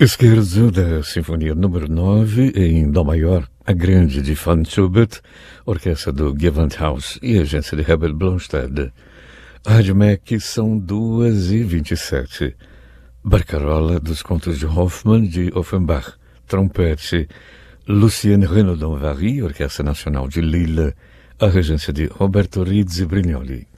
Scherzo da Sinfonia número 9 em Dó maior, a grande de Franz Schubert, orquestra do Gewandhaus e agência de Herbert Blomstedt. Rádio MEC são 2h27. Barcarola dos contos de Hoffmann de Offenbach, trompete Lucienne Renaudon-Vary, Orquestra Nacional de Lille, a regência de Roberto Rizzi Brignoli.